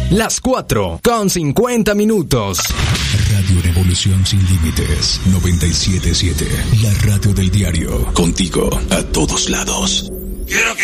Las 4:50. Radio Revolución Sin Límites 97.7. La radio del diario. Contigo a todos lados. Quiero que